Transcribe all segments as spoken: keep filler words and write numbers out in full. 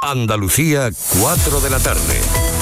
Andalucía, cuatro de la tarde.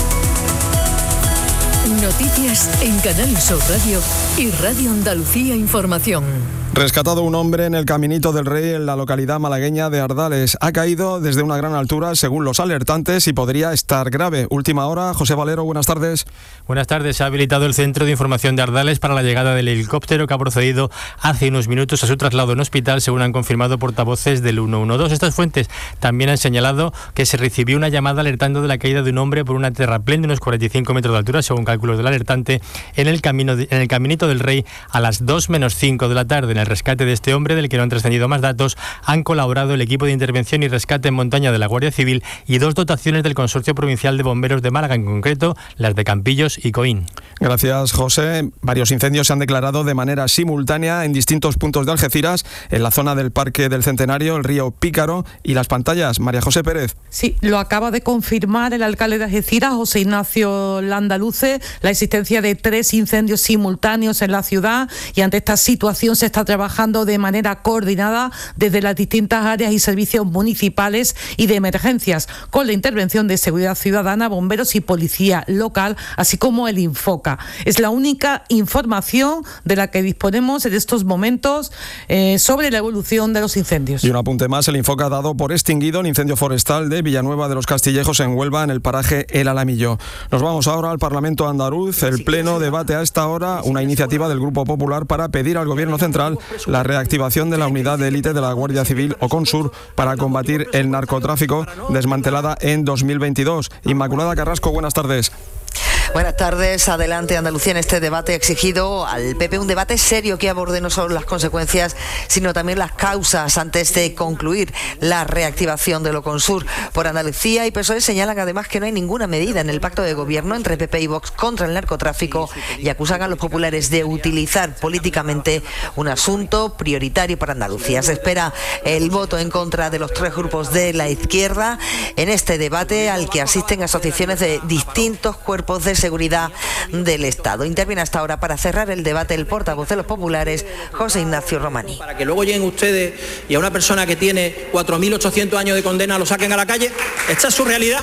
Noticias en Canal Sur Radio y Radio Andalucía Información. Rescatado un hombre en el Caminito del Rey en la localidad malagueña de Ardales. Ha caído desde una gran altura, según los alertantes, y podría estar grave. Última hora, José Valero, buenas tardes. Buenas tardes. Se ha habilitado el Centro de Información de Ardales para la llegada del helicóptero que ha procedido hace unos minutos a su traslado en hospital, según han confirmado portavoces del ciento doce. Estas fuentes también han señalado que se recibió una llamada alertando de la caída de un hombre por una terraplén de unos cuarenta y cinco metros de altura, según cálculos del alertante, en el, camino de, en el Caminito del Rey a las dos menos cinco de la tarde. En el rescate de este hombre, del que no han trascendido más datos, han colaborado el equipo de intervención y rescate en montaña de la Guardia Civil y dos dotaciones del Consorcio Provincial de Bomberos de Málaga, en concreto las de Campillos y Coín. Gracias, José. Varios incendios se han declarado de manera simultánea en distintos puntos de Algeciras, en la zona del Parque del Centenario, el río Pícaro y Las Pantallas. María José Pérez. Sí, lo acaba de confirmar el alcalde de Algeciras, José Ignacio Landaluce, la existencia de tres incendios simultáneos en la ciudad, y ante esta situación se está trabajando de manera coordinada desde las distintas áreas y servicios municipales y de emergencias, con la intervención de Seguridad Ciudadana, bomberos y policía local, así como el Infoca. Es la única información de la que disponemos en estos momentos eh, sobre la evolución de los incendios. Y un apunte más, el Infoca ha dado por extinguido el incendio forestal de Villanueva de los Castillejos en Huelva, en el paraje El Alamillo. Nos vamos ahora al Parlamento andaluz. El Pleno debate a esta hora una iniciativa del Grupo Popular para pedir al Gobierno central la reactivación de la unidad de élite de la Guardia Civil Oconsur para combatir el narcotráfico, desmantelada en dos mil veintidós. Inmaculada Carrasco, buenas tardes. Buenas tardes. Adelante Andalucía. En este debate ha exigido al P P un debate serio que aborde no solo las consecuencias, sino también las causas antes de concluir la reactivación del Oconsur. Por Andalucía y P S O E señalan además que no hay ninguna medida en el pacto de gobierno entre P P y Vox contra el narcotráfico y acusan a los populares de utilizar políticamente un asunto prioritario para Andalucía. Se espera el voto en contra de los tres grupos de la izquierda en este debate, al que asisten asociaciones de distintos cuerpos de seguridad del Estado. Interviene hasta ahora para cerrar el debate el portavoz de los populares, José Ignacio Romaní. Para que luego lleguen ustedes y a una persona que tiene cuatro mil ochocientos años de condena lo saquen a la calle. ¿Esta es su realidad?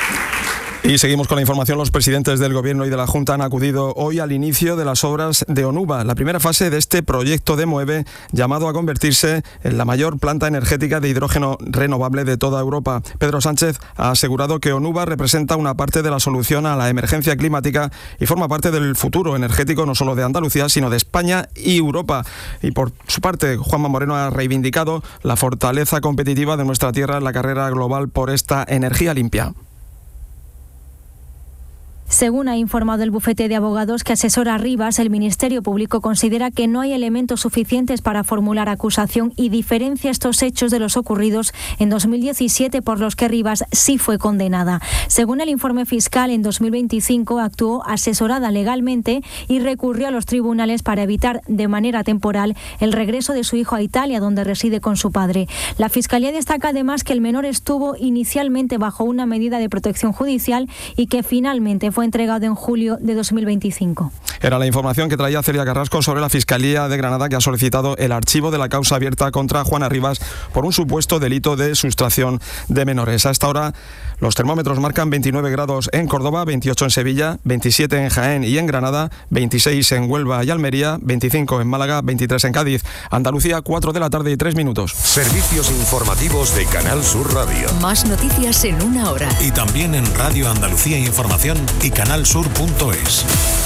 Y seguimos con la información. Los presidentes del Gobierno y de la Junta han acudido hoy al inicio de las obras de Onuba, la primera fase de este proyecto de MOVE, llamado a convertirse en la mayor planta energética de hidrógeno renovable de toda Europa. Pedro Sánchez ha asegurado que Onuba representa una parte de la solución a la emergencia climática y forma parte del futuro energético no solo de Andalucía, sino de España y Europa. Y por su parte, Juanma Moreno ha reivindicado la fortaleza competitiva de nuestra tierra en la carrera global por esta energía limpia. Según ha informado el bufete de abogados que asesora a Rivas, el Ministerio Público considera que no hay elementos suficientes para formular acusación y diferencia estos hechos de los ocurridos en dos mil diecisiete, por los que Rivas sí fue condenada. Según el informe fiscal, en dos mil veinticinco actuó asesorada legalmente y recurrió a los tribunales para evitar de manera temporal el regreso de su hijo a Italia, donde reside con su padre. La Fiscalía destaca además que el menor estuvo inicialmente bajo una medida de protección judicial y que finalmente fue fue entregado en julio de dos mil veinticinco. Era la información que traía Celia Carrasco sobre la Fiscalía de Granada, que ha solicitado el archivo de la causa abierta contra Juana Rivas por un supuesto delito de sustracción de menores. A esta hora los termómetros marcan veintinueve grados en Córdoba, veintiocho en Sevilla, veintisiete en Jaén y en Granada, veintiséis en Huelva y Almería, veinticinco en Málaga, veintitrés en Cádiz. Andalucía, cuatro de la tarde y tres minutos. Servicios informativos de Canal Sur Radio. Más noticias en una hora. Y también en Radio Andalucía Información y canalsur punto es.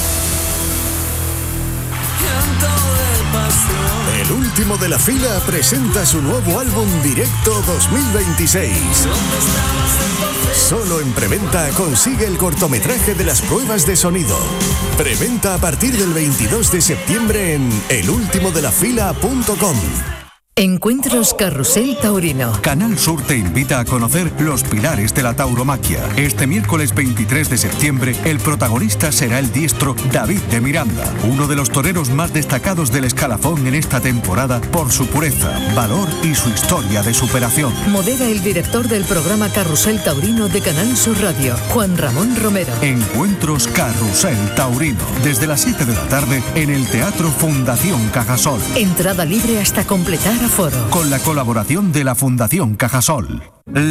El último de la fila presenta su nuevo álbum Directo dos mil veintiséis. Solo en preventa consigue el cortometraje de las pruebas de sonido. Preventa a partir del veintidós de septiembre en el último de la fila punto com. Encuentros Carrusel Taurino. Canal Sur te invita a conocer los pilares de la tauromaquia. Este miércoles veintitrés de septiembre, el protagonista será el diestro David de Miranda, uno de los toreros más destacados del escalafón en esta temporada por su pureza, valor y su historia de superación. Modera el director del programa Carrusel Taurino de Canal Sur Radio, Juan Ramón Romero. Encuentros Carrusel Taurino, desde las siete de la tarde en el Teatro Fundación Cajasol. Entrada libre hasta completar aforo. Con la colaboración de la Fundación Cajasol.